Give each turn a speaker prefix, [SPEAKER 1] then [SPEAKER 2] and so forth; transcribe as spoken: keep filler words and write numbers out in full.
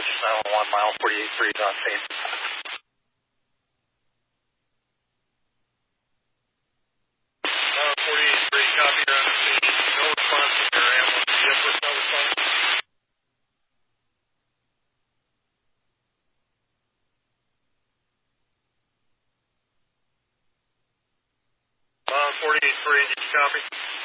[SPEAKER 1] Dodge nine one one, mile forty-eight three is on scene.
[SPEAKER 2] Mile forty-eight three, copy, you're on the scene. No response from your ambulance. Do you have personnel response? Mile forty-eight three, did you copy?